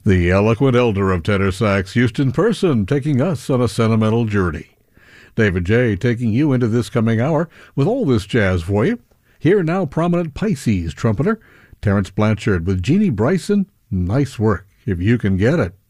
The eloquent elder of tenor sax, Houston Person, taking us on a sentimental journey. David J. taking you into this coming hour with all this jazz for you. Here now, prominent Pisces trumpeter, Terrence Blanchard with Jeannie Bryson. Nice work, if you can get it.